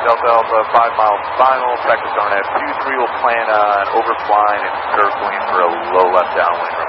Delta Alpha, 5 mile final, practice on at 2-3 will plan on overflying and circling for a low left downwind.